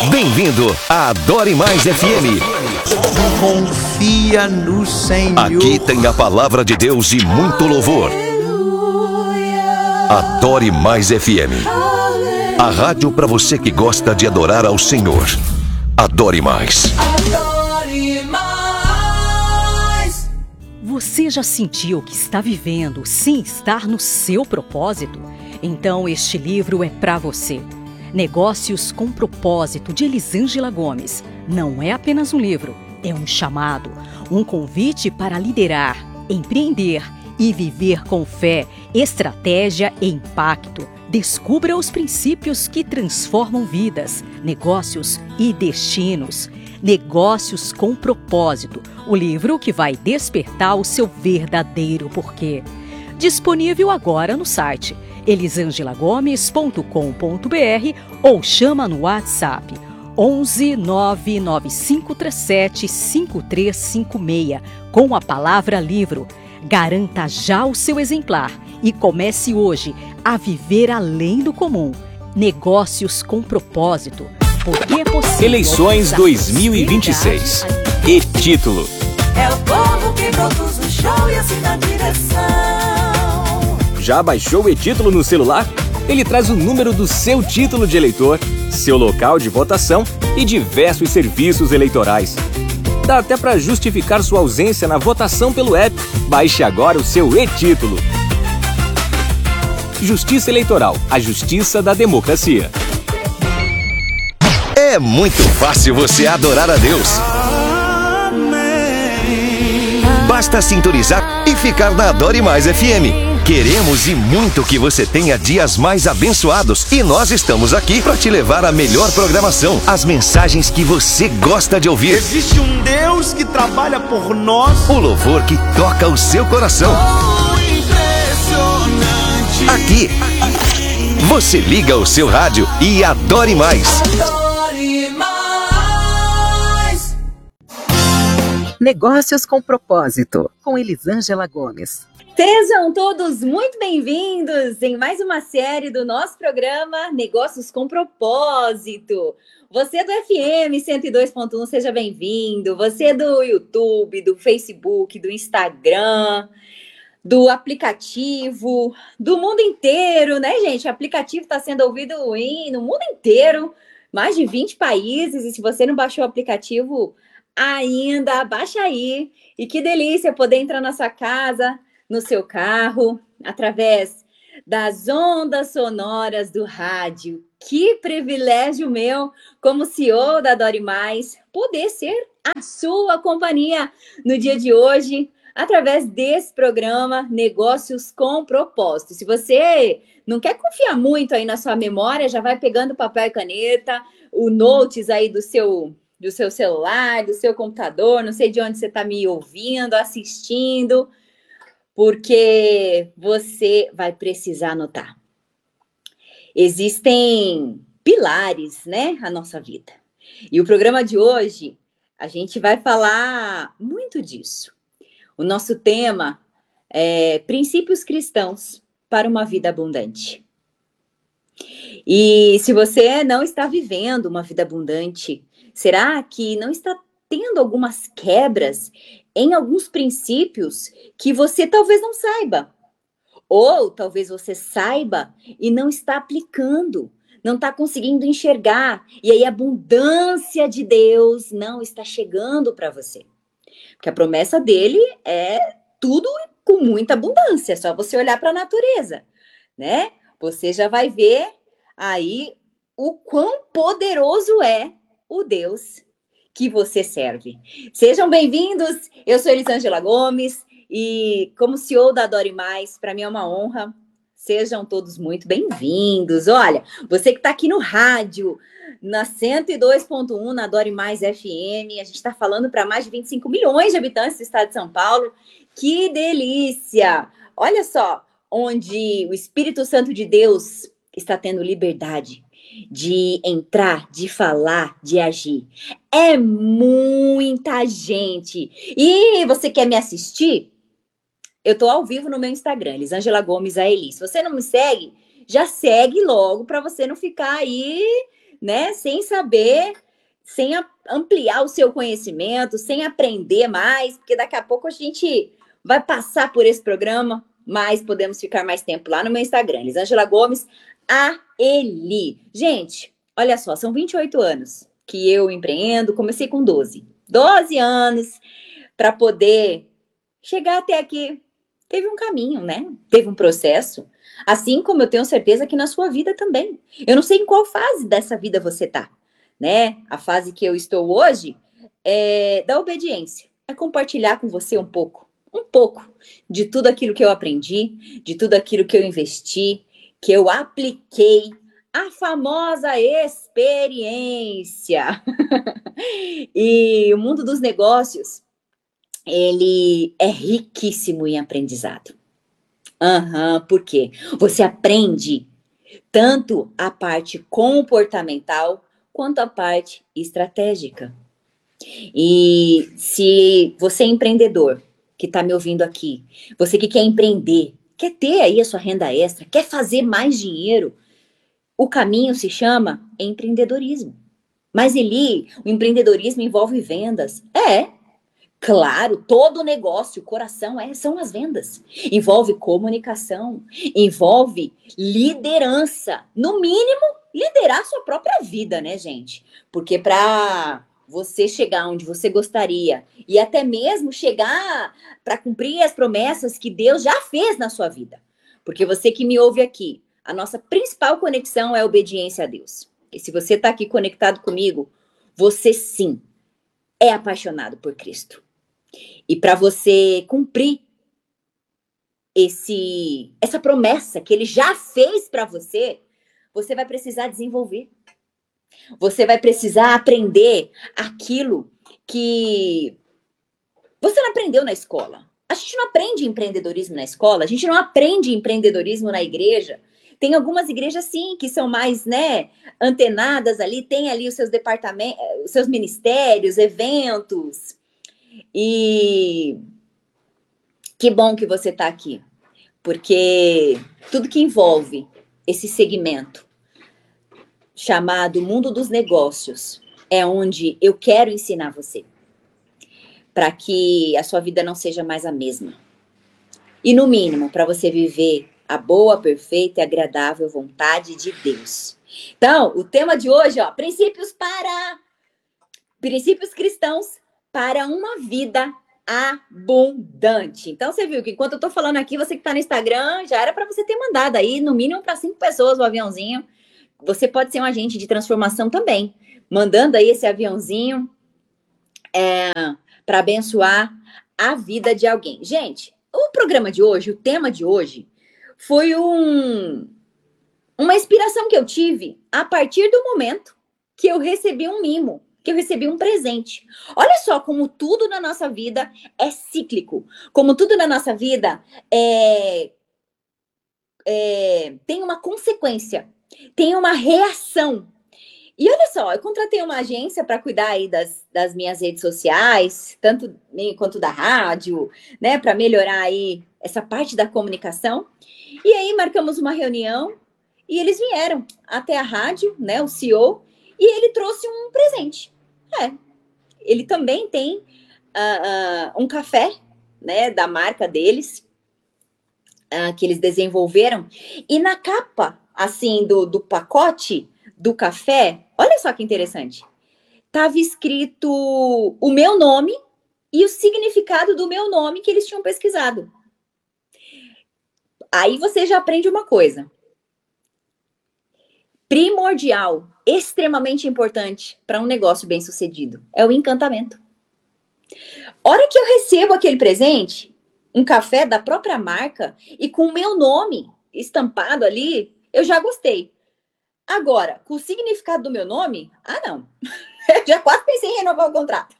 Bem-vindo à Adore Mais FM. Confia no Senhor. Aqui tem a palavra de Deus e muito louvor. Adore Mais FM. A rádio para você que gosta de adorar ao Senhor. Adore Mais. Adore mais. Você já sentiu que está vivendo sem estar no seu propósito? Então este livro é para você. Negócios com Propósito, de Elisângela Gomes. Não é apenas um livro, é um chamado, um convite para liderar, empreender e viver com fé, estratégia e impacto. Descubra os princípios que transformam vidas, negócios e destinos. Negócios com Propósito, o livro que vai despertar o seu verdadeiro porquê. Disponível agora no site elisangelagomes.com.br ou chama no WhatsApp 11 99537 5356 com a palavra livro. Garanta já o seu exemplar e comece hoje a viver além do comum. Negócios com Propósito. Porque é possível. Eleições 2026. E título: É o povo que produz o show e assim dá direção. Já baixou o e-título no celular? Ele traz o número do seu título de eleitor, seu local de votação e diversos serviços eleitorais. Dá até para justificar sua ausência na votação pelo app. Baixe agora o seu e-título. Justiça Eleitoral, a justiça da democracia. É muito fácil você adorar a Deus. Basta sintonizar e ficar na Adore Mais FM. Queremos e muito que você tenha dias mais abençoados. E nós estamos aqui para te levar a melhor programação, as mensagens que você gosta de ouvir. Existe um Deus que trabalha por nós. O louvor que toca o seu coração. Impressionante. Aqui, você liga o seu rádio e adore mais. Adore mais. Negócios com Propósito, com Elisângela Gomes. Sejam todos muito bem-vindos em mais uma série do nosso programa Negócios com Propósito. Você do FM 102.1, seja bem-vindo. Você do YouTube, do Facebook, do Instagram, do aplicativo, do mundo inteiro, né, gente? O aplicativo está sendo ouvido no mundo inteiro, mais de 20 países. E se você não baixou o aplicativo ainda, baixa aí. E que delícia poder entrar na sua casa, no seu carro, através das ondas sonoras do rádio. Que privilégio meu, como CEO da Adore Mais, poder ser a sua companhia no dia de hoje, através desse programa Negócios com Propósito. Se você não quer confiar muito aí na sua memória, já vai pegando papel e caneta, o notes aí do seu celular, do seu computador, não sei de onde você está me ouvindo, assistindo, porque você vai precisar anotar. Existem pilares, né, na nossa vida. E o programa de hoje, a gente vai falar muito disso. O nosso tema é princípios cristãos para uma vida abundante. E se você não está vivendo uma vida abundante, será que não está tendo algumas quebras em alguns princípios que você talvez não saiba? Ou talvez você saiba e não está aplicando, não está conseguindo enxergar. E aí a abundância de Deus não está chegando para você. Porque a promessa dele é tudo com muita abundância. É só você olhar para a natureza, né? Você já vai ver aí o quão poderoso é o Deus que você serve. Sejam bem-vindos, eu sou Elisângela Gomes e como CEO da Adore Mais, para mim é uma honra. Sejam todos muito bem-vindos. Olha, você que está aqui no rádio, na 102.1, na Adore Mais FM, a gente está falando para mais de 25 milhões de habitantes do estado de São Paulo. Que delícia! Olha só, onde o Espírito Santo de Deus está tendo liberdade de entrar, de falar, de agir. É muita gente. E você quer me assistir? Eu tô ao vivo no meu Instagram, Elisângela Gomes a Eli. Se você não me segue, já segue logo para você não ficar aí né? Sem saber, sem ampliar o seu conhecimento, sem aprender mais, porque daqui a pouco a gente vai passar por esse programa, mas podemos ficar mais tempo lá no meu Instagram, Elisângela Gomes, a Eli. Gente, olha só, são 28 anos que eu empreendo, comecei com 12 anos para poder chegar até aqui. Teve um caminho, né? Teve um processo. Assim como eu tenho certeza que na sua vida também. Eu não sei em qual fase dessa vida você tá, né? A fase que eu estou hoje é da obediência. É compartilhar com você um pouco de tudo aquilo que eu aprendi, de tudo aquilo que eu investi, que eu apliquei, a famosa experiência. E o mundo dos negócios, ele é riquíssimo em aprendizado. Por quê? Você aprende tanto a parte comportamental quanto a parte estratégica. E se você é empreendedor, que está me ouvindo aqui, você que quer empreender, quer ter aí a sua renda extra, quer fazer mais dinheiro, o caminho se chama empreendedorismo. Mas Eli, o empreendedorismo envolve vendas. Claro, todo negócio, o coração são as vendas. Envolve comunicação, envolve liderança. No mínimo, liderar sua própria vida, né, gente? Porque para você chegar onde você gostaria e até mesmo chegar para cumprir as promessas que Deus já fez na sua vida. Porque você que me ouve aqui, a nossa principal conexão é a obediência a Deus. E se você está aqui conectado comigo, você sim é apaixonado por Cristo. E para você cumprir essa promessa que Ele já fez para você, você vai precisar desenvolver. Você vai precisar aprender aquilo que você não aprendeu na escola. A gente não aprende empreendedorismo na escola, a gente não aprende empreendedorismo na igreja. Tem algumas igrejas, sim, que são mais, né, antenadas ali, tem ali os seus departamentos, os seus ministérios, eventos. E que bom que você está aqui, porque tudo que envolve esse segmento chamado mundo dos negócios é onde eu quero ensinar você, para que a sua vida não seja mais a mesma. E no mínimo, para você viver a boa, perfeita e agradável vontade de Deus. Então, o tema de hoje, princípios cristãos para uma vida abundante. Então, você viu que enquanto eu tô falando aqui, você que tá no Instagram, já era para você ter mandado aí, no mínimo para 5 pessoas o aviãozinho. Você pode ser um agente de transformação também, mandando aí esse aviãozinho para abençoar a vida de alguém. Gente, o programa de hoje, o tema de hoje, foi uma inspiração que eu tive a partir do momento que eu recebi um mimo, que eu recebi um presente. Olha só como tudo na nossa vida é cíclico, como tudo na nossa vida tem uma consequência, tem uma reação. E olha só, eu contratei uma agência para cuidar aí das minhas redes sociais, tanto quanto da rádio, né, para melhorar aí essa parte da comunicação. E aí marcamos uma reunião e eles vieram até a rádio, né, o CEO, e ele trouxe um presente. Ele também tem um café, né, da marca deles, que eles desenvolveram. E na capa, assim, do pacote do café, olha só que interessante. Estava escrito o meu nome e o significado do meu nome que eles tinham pesquisado. Aí você já aprende uma coisa. Primordial, extremamente importante para um negócio bem-sucedido. É o encantamento. Hora que eu recebo aquele presente, um café da própria marca e com o meu nome estampado ali, eu já gostei. Agora, com o significado do meu nome, não. Eu já quase pensei em renovar o contrato.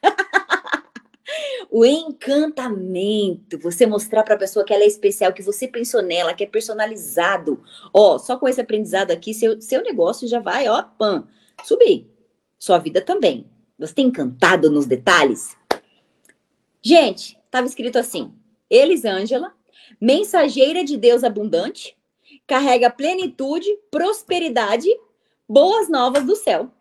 O encantamento, você mostrar para a pessoa que ela é especial, que você pensou nela, que é personalizado. Só com esse aprendizado aqui, seu negócio já vai, subir. Sua vida também. Você tem encantado nos detalhes? Gente, estava escrito assim: Elisângela, mensageira de Deus abundante, carrega plenitude, prosperidade, boas novas do céu.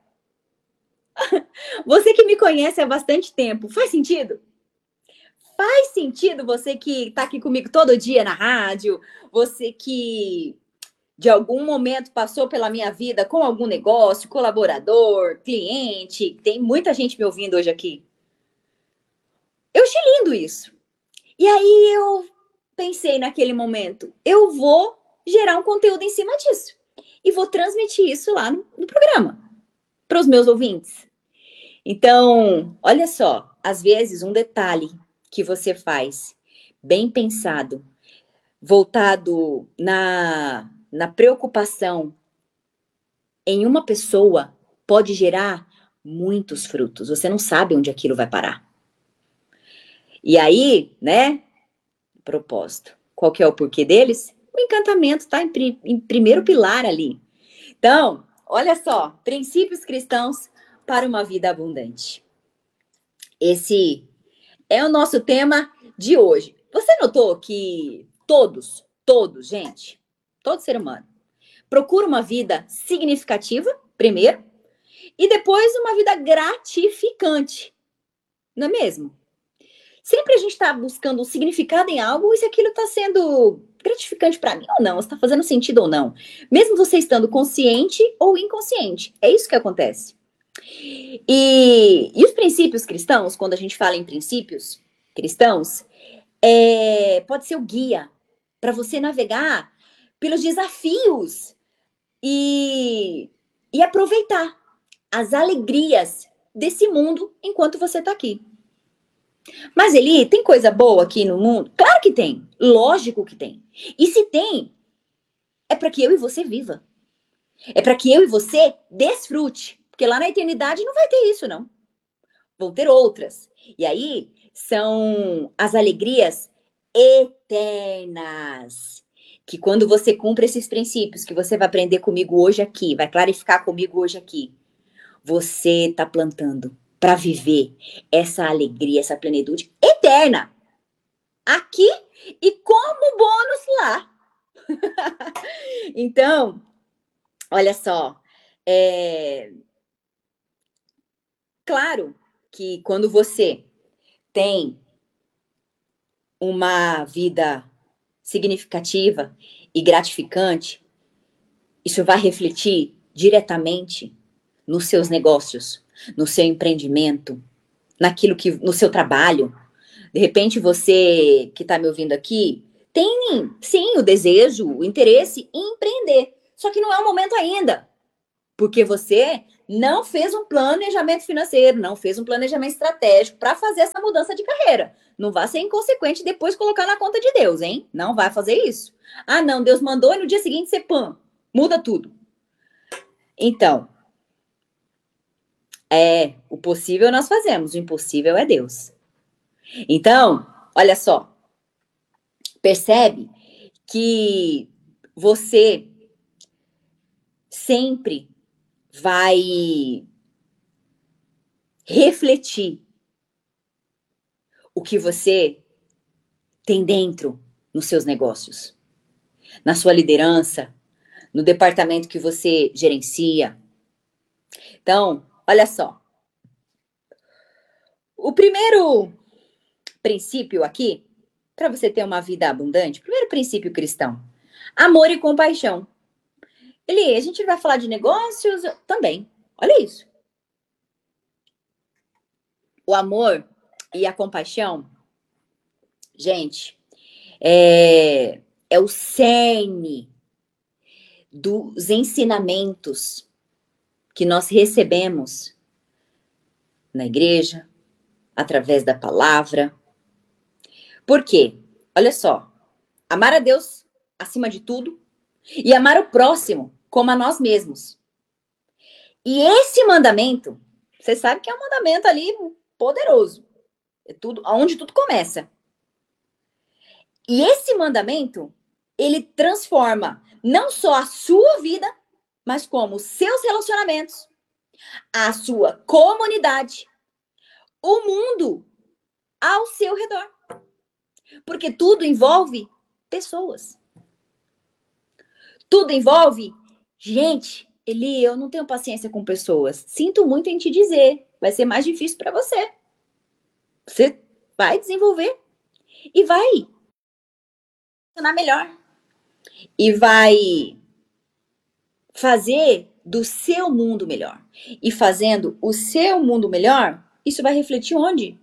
Você que me conhece há bastante tempo, faz sentido? Faz sentido você que está aqui comigo todo dia na rádio, você que de algum momento passou pela minha vida com algum negócio, colaborador, cliente, tem muita gente me ouvindo hoje aqui. Eu achei lindo isso. E aí eu pensei naquele momento, eu vou gerar um conteúdo em cima disso. E vou transmitir isso lá no programa, para os meus ouvintes. Então, olha só, às vezes um detalhe que você faz, bem pensado, voltado na preocupação em uma pessoa, pode gerar muitos frutos. Você não sabe onde aquilo vai parar. E aí, né, propósito. Qual que é o porquê deles? O encantamento está em primeiro pilar ali. Então, olha só, princípios cristãos para uma vida abundante. Esse é o nosso tema de hoje. Você notou que todos, gente, todo ser humano, procura uma vida significativa, primeiro, e depois uma vida gratificante, não é mesmo? Sempre a gente está buscando um significado em algo e se aquilo está sendo gratificante para mim ou não, se está fazendo sentido ou não. Mesmo você estando consciente ou inconsciente. É isso que acontece. E os princípios cristãos, quando a gente fala em princípios cristãos, pode ser o guia para você navegar pelos desafios e aproveitar as alegrias desse mundo enquanto você está aqui. Mas Eli, tem coisa boa aqui no mundo? Claro que tem, lógico que tem. E se tem, é para que eu e você viva. É para que eu e você desfrute. Porque lá na eternidade não vai ter isso, não. Vão ter outras. E aí são as alegrias eternas. Que quando você cumpre esses princípios que você vai aprender comigo hoje aqui, vai clarificar comigo hoje aqui, você está plantando para viver essa alegria, essa plenitude eterna. Aqui e como bônus lá. Então, olha só. Claro que quando você tem uma vida significativa e gratificante, isso vai refletir diretamente nos seus negócios, no seu empreendimento, no seu trabalho. De repente, você que está me ouvindo aqui, tem sim o desejo, o interesse em empreender. Só que não é o momento ainda. Porque você não fez um planejamento financeiro, não fez um planejamento estratégico para fazer essa mudança de carreira. Não vai ser inconsequente e depois colocar na conta de Deus, hein? Não vai fazer isso. Ah, não, Deus mandou e no dia seguinte você muda tudo. Então, o possível nós fazemos, o impossível é Deus. Então, olha só, percebe que você sempre vai refletir o que você tem dentro nos seus negócios, na sua liderança, no departamento que você gerencia. Então, olha só. O primeiro princípio aqui, para você ter uma vida abundante, primeiro princípio cristão, amor e compaixão. Eli, a gente vai falar de negócios também. Olha isso. O amor e a compaixão, gente, é o cerne dos ensinamentos que nós recebemos na igreja, através da palavra. Por quê? Olha só, amar a Deus acima de tudo e amar o próximo como a nós mesmos. E esse mandamento, você sabe que é um mandamento ali poderoso. É tudo, onde tudo começa. E esse mandamento, ele transforma não só a sua vida, mas como os seus relacionamentos, a sua comunidade, o mundo ao seu redor. Porque tudo envolve pessoas. Tudo envolve gente Eli, eu não tenho paciência com pessoas. Sinto muito em te dizer, vai ser mais difícil para você. Você vai desenvolver e vai funcionar melhor. E vai fazer do seu mundo melhor. E fazendo o seu mundo melhor, isso vai refletir onde?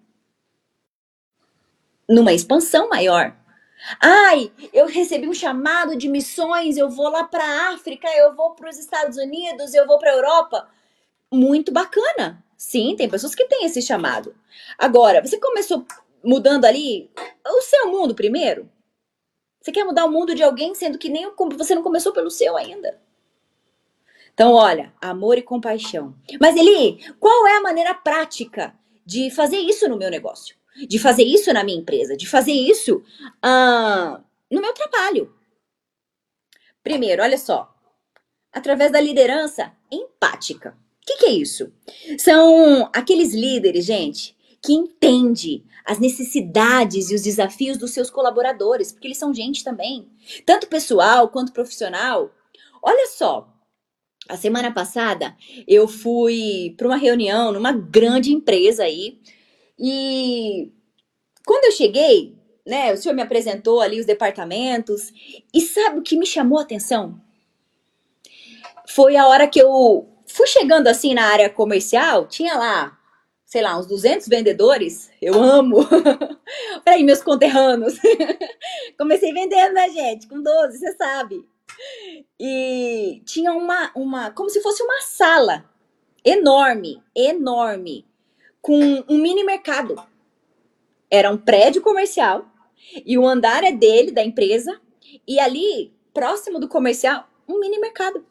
Numa expansão maior. Ai, eu recebi um chamado de missões, eu vou lá para a África, eu vou para os Estados Unidos, eu vou para a Europa. Muito bacana. Sim, tem pessoas que têm esse chamado. Agora, você começou mudando ali o seu mundo primeiro? Você quer mudar o mundo de alguém, sendo que nem você não começou pelo seu ainda? Então, olha, amor e compaixão. Mas, Eli, qual é a maneira prática de fazer isso no meu negócio? De fazer isso na minha empresa? De fazer isso no meu trabalho? Primeiro, olha só. Através da liderança empática. O que é isso? São aqueles líderes, gente, que entendem as necessidades e os desafios dos seus colaboradores, porque eles são gente também, tanto pessoal quanto profissional. Olha só, a semana passada eu fui para uma reunião numa grande empresa aí, e quando eu cheguei, né, o senhor me apresentou ali os departamentos, e sabe o que me chamou a atenção? Foi a hora que eu fui chegando assim na área comercial, tinha lá, sei lá, uns 200 vendedores. Eu amo. Peraí, meus conterrâneos. Comecei vendendo, né, gente? Com 12, você sabe. E tinha como se fosse uma sala enorme, com um mini mercado. Era um prédio comercial e o andar é dele, da empresa, e ali, próximo do comercial, um mini mercado.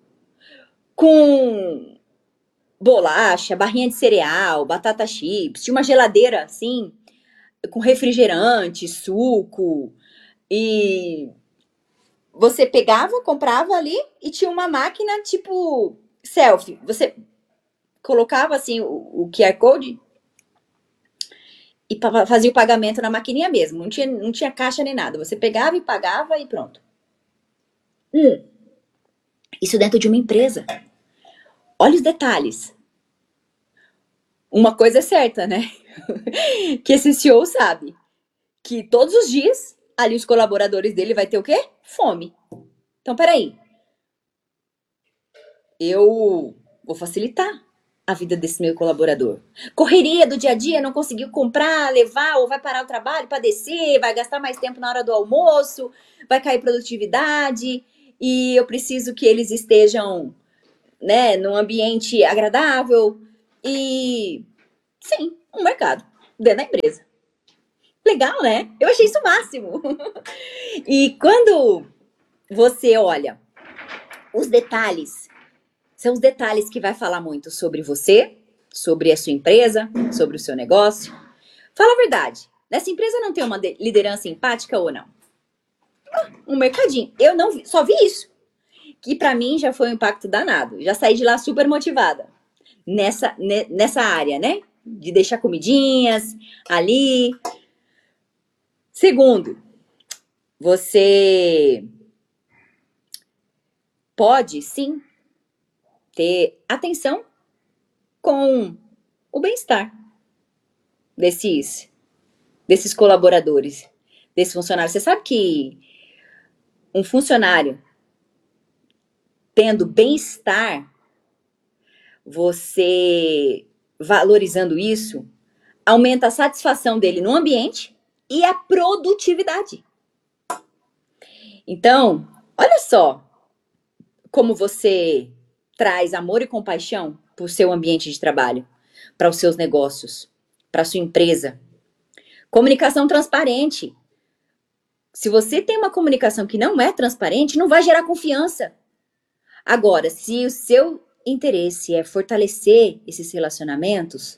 Com bolacha, barrinha de cereal, batata chips, tinha uma geladeira assim, com refrigerante, suco, e você pegava, comprava ali e tinha uma máquina tipo selfie. Você colocava assim o QR Code e fazia o pagamento na maquininha mesmo, não tinha caixa nem nada, você pegava e pagava e pronto. Isso dentro de uma empresa. Olha os detalhes. Uma coisa é certa, né? Que esse CEO sabe que todos os dias, ali os colaboradores dele vai ter o quê? Fome. Então, peraí. Eu vou facilitar a vida desse meu colaborador. Correria do dia a dia, não conseguiu comprar, levar, ou vai parar o trabalho para descer, vai gastar mais tempo na hora do almoço, vai cair produtividade, e eu preciso que eles estejam, né, num ambiente agradável. E sim, um mercado dentro da empresa. Legal, né? Eu achei isso o máximo. E quando você olha os detalhes, são os detalhes que vai falar muito sobre você, sobre a sua empresa, sobre o seu negócio. Fala a verdade, nessa empresa não tem uma liderança empática ou não? Um mercadinho. Eu não vi, só vi isso. Que pra mim já foi um impacto danado. Já saí de lá super motivada. Nessa área, né? De deixar comidinhas ali. Segundo, você pode, sim, ter atenção com o bem-estar desses colaboradores, desse funcionário. Você sabe que um funcionário tendo bem-estar, você valorizando isso, aumenta a satisfação dele no ambiente e a produtividade. Então, olha só como você traz amor e compaixão para o seu ambiente de trabalho, para os seus negócios, para a sua empresa. Comunicação transparente. Se você tem uma comunicação que não é transparente, não vai gerar confiança. Agora, se o seu interesse é fortalecer esses relacionamentos,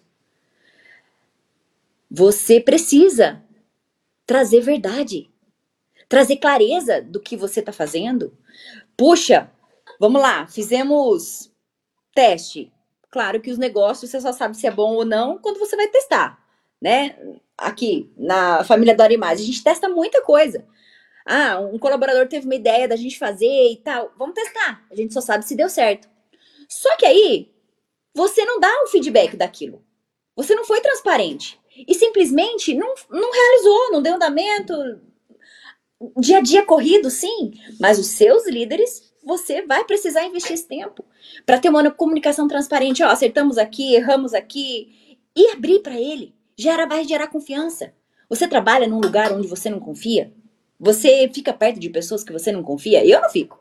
você precisa trazer verdade, trazer clareza do que você está fazendo. Puxa, vamos lá, fizemos teste. Claro que os negócios você só sabe se é bom ou não quando você vai testar, né? Aqui, na família Dora Mais, a gente testa muita coisa. Ah, um colaborador teve uma ideia da gente fazer e tal. Vamos testar. A gente só sabe se deu certo. Só que aí, você não dá o feedback daquilo. Você não foi transparente. E simplesmente não realizou, não deu andamento. Dia a dia corrido, sim. Mas os seus líderes, você vai precisar investir esse tempo para ter uma comunicação transparente. Ó, acertamos aqui, erramos aqui. E abrir para ele. Vai gerar confiança. Você trabalha num lugar onde você não confia? Você fica perto de pessoas que você não confia? Eu não fico.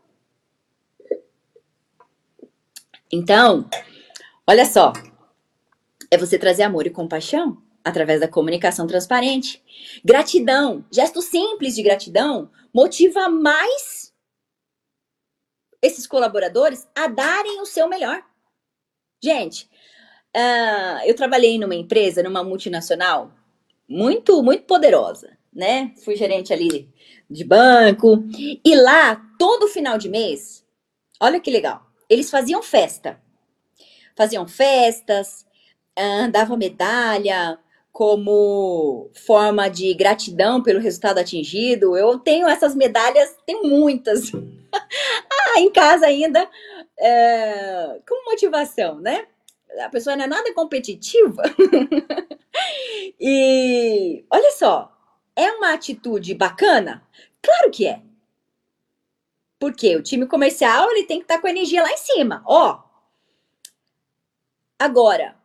Então, olha só. É você trazer amor e compaixão através da comunicação transparente. Gratidão, gesto simples de gratidão, motiva mais esses colaboradores a darem o seu melhor. Gente, eu trabalhei numa empresa, numa multinacional, muito, muito poderosa, né? Fui gerente ali de banco. E lá, todo final de mês, olha que legal, eles faziam festa. Faziam festas, davam medalha como forma de gratidão pelo resultado atingido. Eu tenho essas medalhas, tenho muitas. Em casa ainda, como motivação, né? A pessoa não é nada competitiva. E olha só, é uma atitude bacana? Claro que é. Porque o time comercial ele tem que estar com a energia lá em cima. Ó, agora,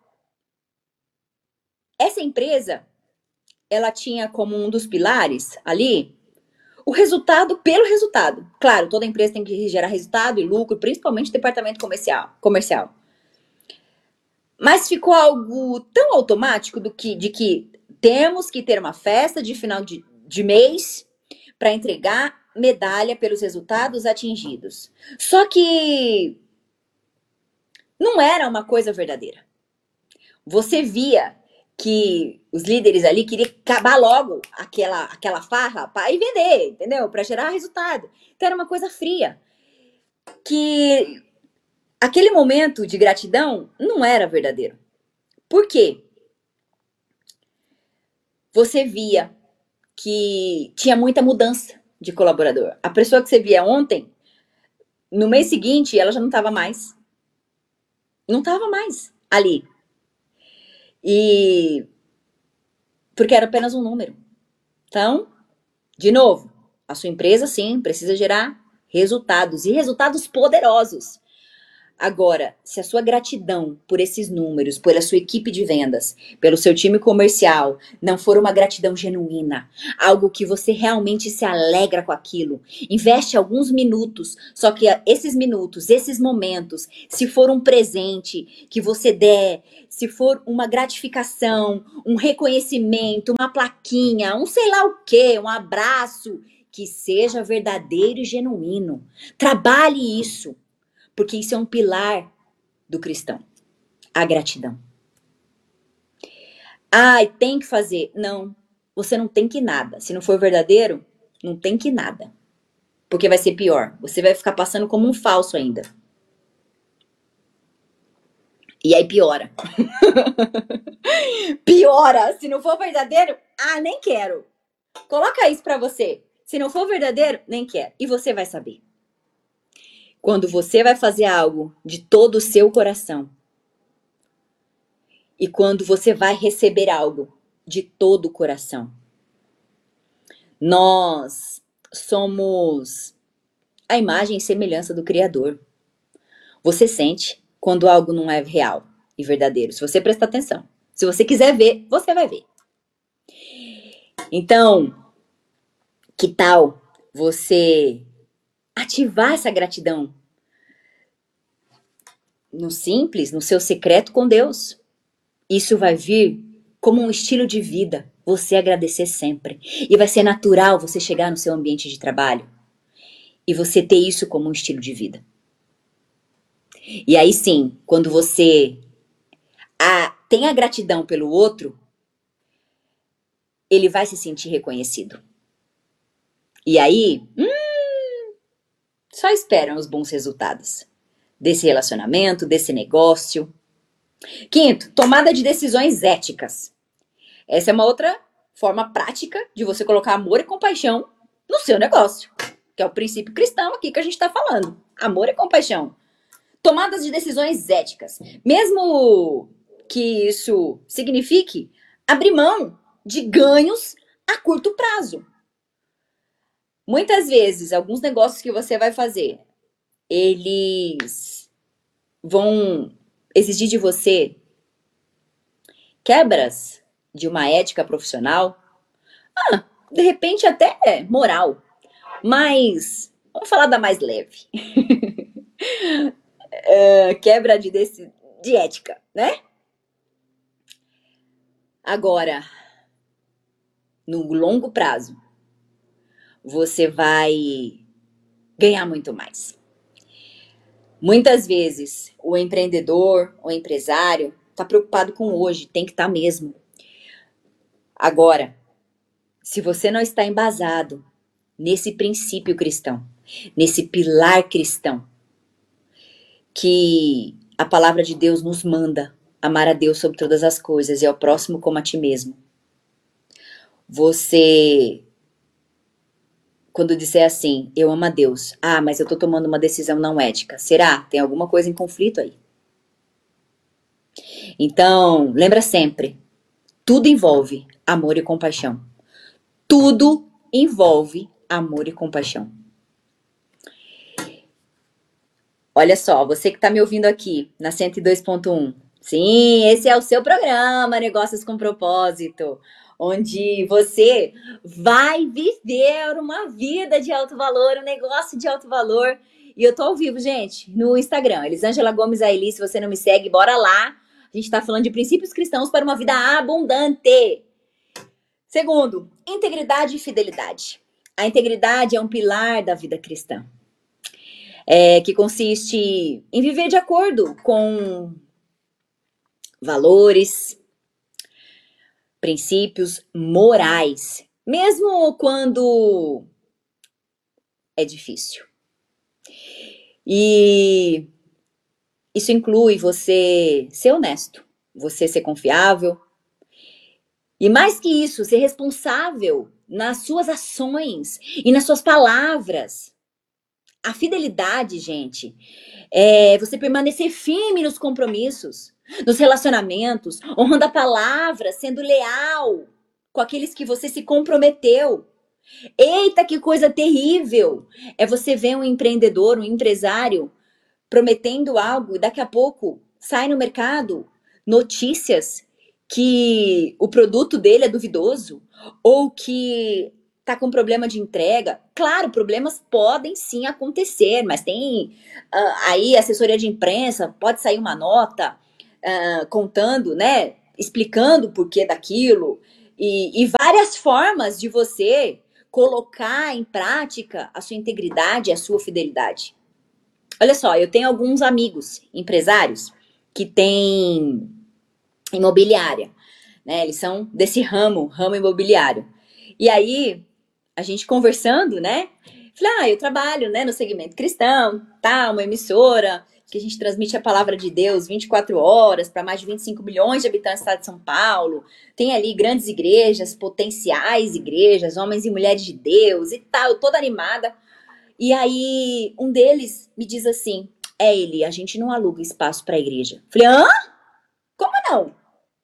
essa empresa, ela tinha como um dos pilares ali o resultado pelo resultado. Claro, toda empresa tem que gerar resultado e lucro, principalmente o departamento comercial. Mas ficou algo tão automático de que temos que ter uma festa de final de mês para entregar medalha pelos resultados atingidos. Só que não era uma coisa verdadeira. Você via que os líderes ali queriam acabar logo aquela farra para ir vender, entendeu? Para gerar resultado. Então era uma coisa fria. Que aquele momento de gratidão não era verdadeiro. Por quê? Você via que tinha muita mudança de colaborador. A pessoa que você via ontem, no mês seguinte, ela já não estava mais. Não estava mais ali. E porque era apenas um número. Então, de novo, a sua empresa, sim, precisa gerar resultados e resultados poderosos. Agora, se a sua gratidão por esses números, pela sua equipe de vendas, pelo seu time comercial, não for uma gratidão genuína, algo que você realmente se alegra com aquilo, investe alguns minutos, só que esses minutos, esses momentos, se for um presente que você der, se for uma gratificação, um reconhecimento, uma plaquinha, um sei lá o quê, um abraço, que seja verdadeiro e genuíno. Trabalhe isso. Porque isso é um pilar do cristão. A gratidão. Tem que fazer. Não, você não tem que nada. Se não for verdadeiro, não tem que nada. Porque vai ser pior. Você vai ficar passando como um falso ainda. E aí piora. Piora. Se não for verdadeiro, nem quero. Coloca isso pra você. Se não for verdadeiro, nem quero. E você vai saber. Quando você vai fazer algo de todo o seu coração. E quando você vai receber algo de todo o coração. Nós somos a imagem e semelhança do Criador. Você sente quando algo não é real e verdadeiro. Se você prestar atenção. Se você quiser ver, você vai ver. Então, que tal você ativar essa gratidão no simples, no seu secreto com Deus? Isso vai vir como um estilo de vida, você agradecer sempre. E vai ser natural você chegar no seu ambiente de trabalho e você ter isso como um estilo de vida. E aí sim, quando você tem a gratidão pelo outro, ele vai se sentir reconhecido. E aí, só esperam os bons resultados desse relacionamento, desse negócio. Quinto, tomada de decisões éticas. Essa é uma outra forma prática de você colocar amor e compaixão no seu negócio, que é o princípio cristão aqui que a gente está falando. Amor e compaixão. Tomadas de decisões éticas. Mesmo que isso signifique abrir mão de ganhos a curto prazo. Muitas vezes, alguns negócios que você vai fazer, eles vão exigir de você quebras de uma ética profissional, de repente até moral, mas vamos falar da mais leve. Quebra de ética, né? Agora, no longo prazo, você vai ganhar muito mais. Muitas vezes, o empreendedor, o empresário, está preocupado com hoje, tem que estar mesmo. Agora, se você não está embasado nesse princípio cristão, nesse pilar cristão, que a palavra de Deus nos manda amar a Deus sobre todas as coisas e ao próximo como a ti mesmo. Você, quando disser assim, eu amo a Deus, mas eu tô tomando uma decisão não ética, será? Tem alguma coisa em conflito aí? Então, lembra sempre, tudo envolve amor e compaixão. Tudo envolve amor e compaixão. Olha só, você que está me ouvindo aqui na 102.1. Sim, esse é o seu programa Negócios com Propósito, onde você vai viver uma vida de alto valor, um negócio de alto valor. E eu tô ao vivo, gente, no Instagram, Elisângela Gomes Aili. Se você não me segue, bora lá. A gente está falando de princípios cristãos para uma vida abundante. Segundo, integridade e fidelidade. A integridade é um pilar da vida cristã. Que consiste em viver de acordo com valores, princípios morais, mesmo quando é difícil. E isso inclui você ser honesto, você ser confiável, e mais que isso, ser responsável nas suas ações e nas suas palavras. A fidelidade, gente, é você permanecer firme nos compromissos, nos relacionamentos, honrando a palavra, sendo leal com aqueles que você se comprometeu. Eita, que coisa terrível! É você ver um empreendedor, um empresário prometendo algo e daqui a pouco sai no mercado notícias que o produto dele é duvidoso ou que tá com problema de entrega. Claro, problemas podem sim acontecer, mas tem aí assessoria de imprensa, pode sair uma nota contando, né, explicando o porquê daquilo e várias formas de você colocar em prática a sua integridade, a sua fidelidade. Olha só, eu tenho alguns amigos empresários que têm imobiliária, né? Eles são desse ramo imobiliário. E aí, a gente conversando, né? Falei, eu trabalho, né, no segmento cristão, tá? Uma emissora que a gente transmite a palavra de Deus 24 horas para mais de 25 milhões de habitantes do estado de São Paulo. Tem ali grandes igrejas, potenciais igrejas, homens e mulheres de Deus e tal, toda animada. E aí, um deles me diz assim, Eli, a gente não aluga espaço para a igreja. Falei, como não?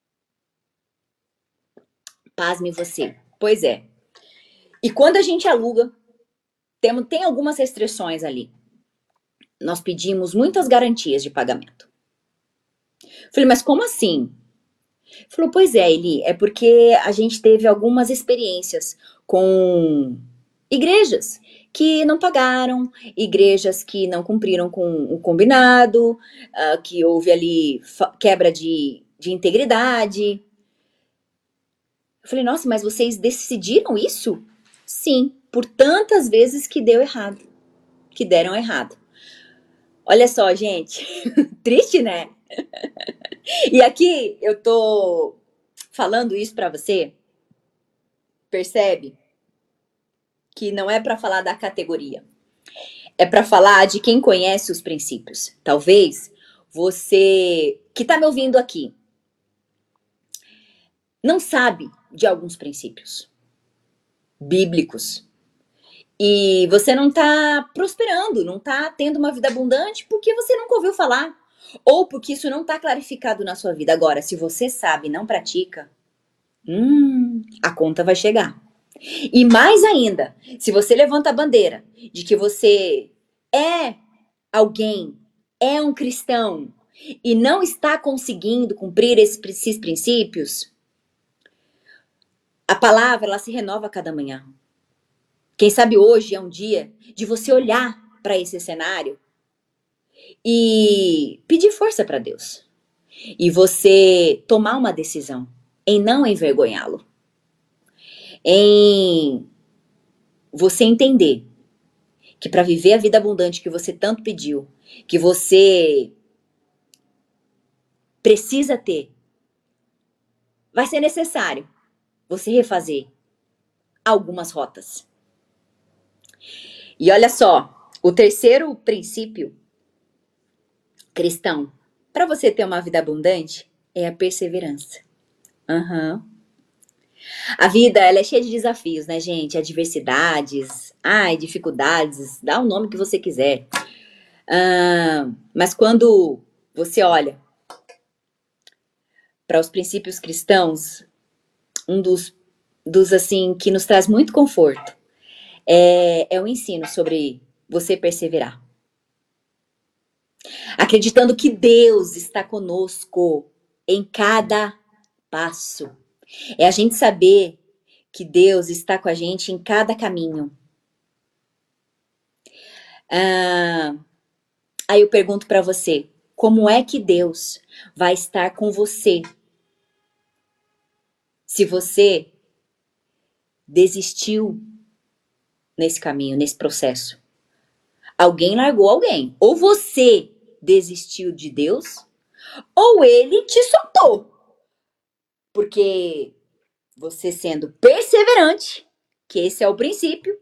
Pasme você. Pois é. E quando a gente aluga, tem algumas restrições ali. Nós pedimos muitas garantias de pagamento. Falei, mas como assim? Falou, pois é, Eli, é porque a gente teve algumas experiências com igrejas que não pagaram, igrejas que não cumpriram com o combinado, que houve ali quebra de integridade. Eu falei, nossa, mas vocês decidiram isso? Sim, por tantas vezes que deu errado, que deram errado. Olha só, gente, triste, né? E aqui eu tô falando isso pra você, percebe? Que não é pra falar da categoria, é pra falar de quem conhece os princípios. Talvez você que tá me ouvindo aqui não sabe de alguns princípios bíblicos E você não tá prosperando, não tá tendo uma vida abundante porque você nunca ouviu falar. Ou porque isso não tá clarificado na sua vida. Agora, se você sabe e não pratica, a conta vai chegar. E mais ainda, se você levanta a bandeira de que você é alguém, é um cristão, e não está conseguindo cumprir esses princípios, a palavra ela se renova a cada manhã. Quem sabe hoje é um dia de você olhar para esse cenário e pedir força para Deus. E você tomar uma decisão em não envergonhá-lo. Em você entender que para viver a vida abundante que você tanto pediu, que você precisa ter, vai ser necessário você refazer algumas rotas. E olha só, o terceiro princípio cristão para você ter uma vida abundante é a perseverança. A vida, ela é cheia de desafios, né, gente? Adversidades, dificuldades, dá o nome que você quiser. Mas quando você olha para os princípios cristãos, um dos assim que nos traz muito conforto é o ensino sobre você perseverar. Acreditando que Deus está conosco em cada passo. É a gente saber que Deus está com a gente em cada caminho. Aí eu pergunto para você, como é que Deus vai estar com você se você desistiu nesse caminho, nesse processo? Alguém largou alguém. Ou você desistiu de Deus, ou ele te soltou. Porque você sendo perseverante, que esse é o princípio,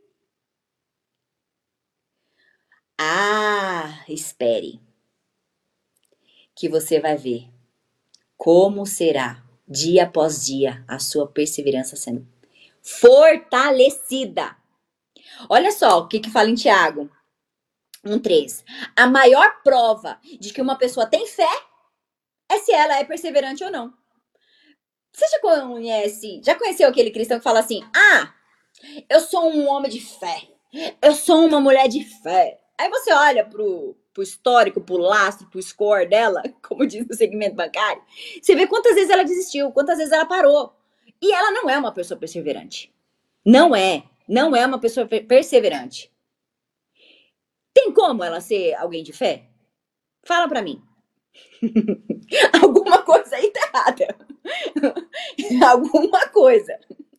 espere, que você vai ver como será, dia após dia, a sua perseverança sendo fortalecida. Olha só o que fala em Tiago 1:3. A maior prova de que uma pessoa tem fé é se ela é perseverante ou não. Você já conheceu aquele cristão que fala assim, eu sou um homem de fé, eu sou uma mulher de fé. Aí você olha pro histórico, pro lastro, pro score dela, como diz no segmento bancário, você vê quantas vezes ela desistiu, quantas vezes ela parou. E ela não é uma pessoa perseverante. Não é uma pessoa perseverante. Tem como ela ser alguém de fé? Fala pra mim. Alguma coisa aí tá errada. Alguma coisa.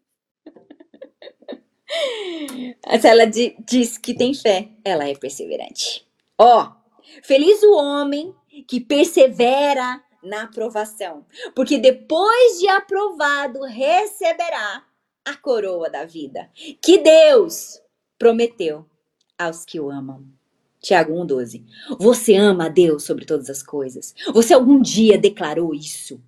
Se ela diz que tem fé, ela é perseverante. Feliz o homem que persevera na aprovação, porque depois de aprovado receberá a coroa da vida que Deus prometeu aos que o amam. Tiago 1:12. Você ama a Deus sobre todas as coisas? Você algum dia declarou isso?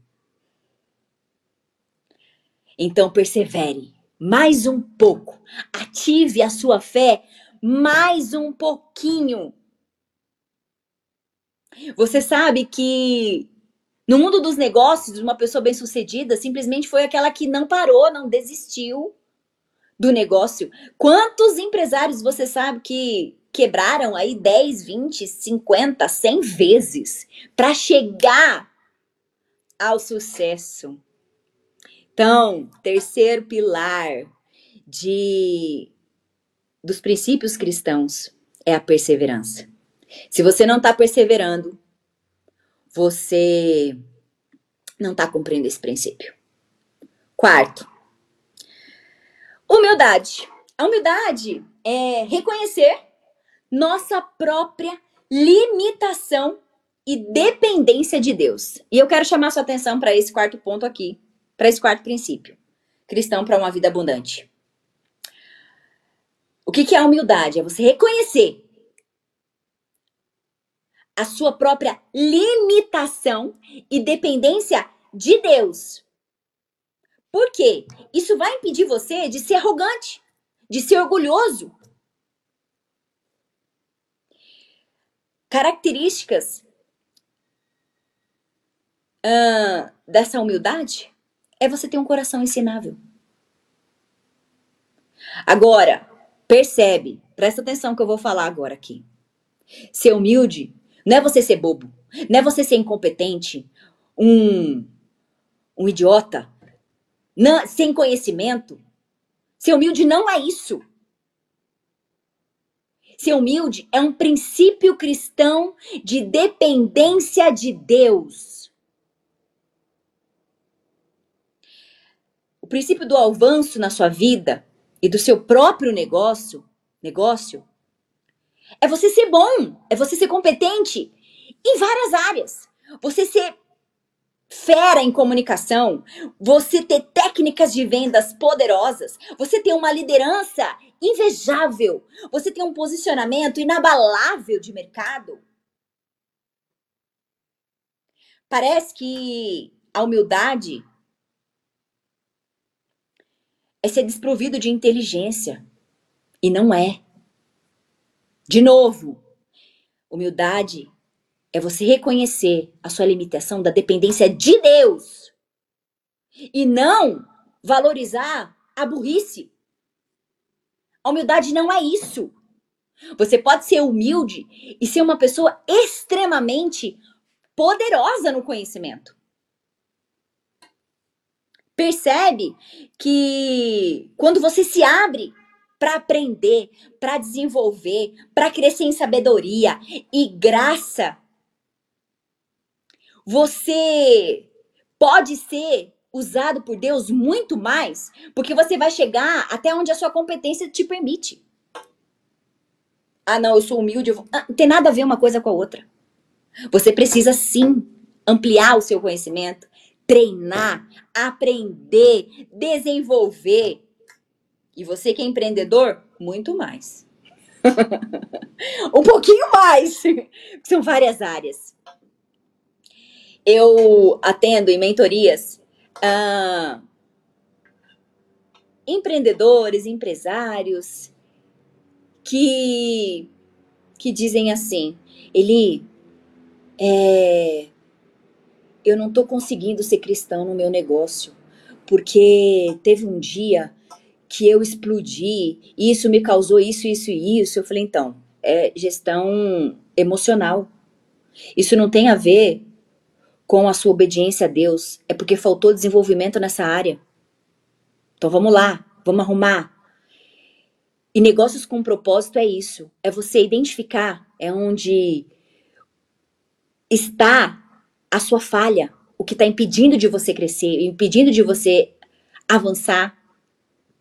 Então persevere mais um pouco. Ative a sua fé mais um pouquinho. Você sabe que no mundo dos negócios, uma pessoa bem-sucedida simplesmente foi aquela que não parou, não desistiu do negócio. Quantos empresários você sabe que quebraram aí 10, 20, 50, 100 vezes para chegar ao sucesso? Então, terceiro pilar dos princípios cristãos é a perseverança. Se você não está perseverando, você não está cumprindo esse princípio. Quarto, humildade. A humildade é reconhecer nossa própria limitação e dependência de Deus. E eu quero chamar sua atenção para esse quarto ponto aqui, para esse quarto princípio cristão para uma vida abundante. O que é a humildade? É você reconhecer a sua própria limitação e dependência de Deus. Por quê? Isso vai impedir você de ser arrogante, de ser orgulhoso, características dessa humildade é você ter um coração ensinável. Agora, percebe, presta atenção que eu vou falar agora aqui. Ser humilde não é você ser bobo, não é você ser incompetente, um idiota, não, sem conhecimento. Ser humilde não é isso. Ser humilde é um princípio cristão de dependência de Deus. O princípio do avanço na sua vida e do seu próprio negócio é você ser bom, é você ser competente em várias áreas. Você ser fera em comunicação, você ter técnicas de vendas poderosas, você ter uma liderança invejável, você ter um posicionamento inabalável de mercado. Parece que a humildade é ser desprovido de inteligência. E não é. De novo, humildade é você reconhecer a sua limitação da dependência de Deus. E não valorizar a burrice. A humildade não é isso. Você pode ser humilde e ser uma pessoa extremamente poderosa no conhecimento. Percebe que quando você se abre para aprender, para desenvolver, para crescer em sabedoria e graça, você pode ser usado por Deus muito mais, porque você vai chegar até onde a sua competência te permite. Ah, não, eu sou humilde. Não tem nada a ver uma coisa com a outra. Você precisa sim ampliar o seu conhecimento, treinar, aprender, desenvolver. E você que é empreendedor, muito mais. Um pouquinho mais. São várias áreas. Eu atendo em mentorias empreendedores, empresários que dizem assim, Eli, eu não tô conseguindo ser cristão no meu negócio, porque teve um dia que eu explodi, e isso me causou isso, isso e isso. Eu falei, então, é gestão emocional. Isso não tem a ver com a sua obediência a Deus, é porque faltou desenvolvimento nessa área. Então vamos lá, vamos arrumar. E negócios com propósito é isso, é você identificar, é onde está a sua falha, o que está impedindo de você crescer, impedindo de você avançar.